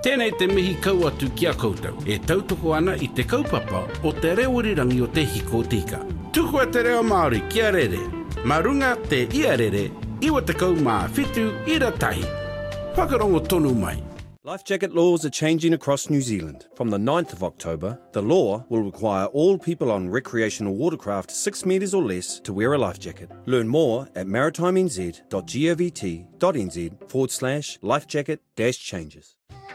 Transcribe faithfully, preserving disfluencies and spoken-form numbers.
Tēnei te mihi kau atu ki a koutou. E tautoko ana i te kaupapa o te reorirangi o te hiko tika. Tuku a te reo Māori kia rere. Marunga te ia rere, iwa te kau mā whitu ira tahi. Whakarongo tonu mai. Life jacket laws are changing across New Zealand. From the ninth of October, the law will require all people on recreational watercraft six metres or less to wear a life jacket. Learn more at maritimenz.govt.nz forward slash life jacket dash changes.